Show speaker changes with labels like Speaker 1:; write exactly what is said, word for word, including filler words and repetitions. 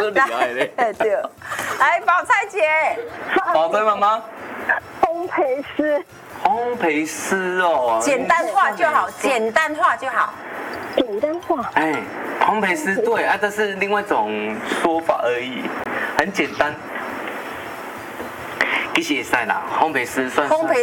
Speaker 1: 厉害嘞。
Speaker 2: 哎对，来宝菜姐，
Speaker 1: 宝菜妈妈，
Speaker 3: 烘焙师，
Speaker 1: 烘焙师哦，
Speaker 2: 简单化就好，简单化就好。
Speaker 3: 简单化。
Speaker 1: 哎，烘焙师对啊，这是另外一种说法而已，很简单。其实也塞啦，烘焙师算是
Speaker 2: 烘焙